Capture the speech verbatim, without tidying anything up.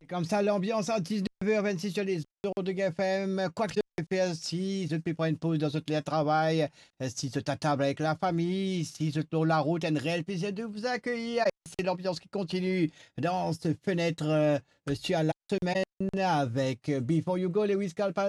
Comme ça, l'ambiance à dix-neuf heures vingt-six sur les euros de G F M. Quoi que je fais, si je peux prendre une pause dans ce travail, si je t'attable avec la famille, si je tourne la route, un réel plaisir de vous accueillir. C'est l'ambiance qui continue dans cette fenêtre euh, sur la semaine avec Before You Go, Lewis Carlton.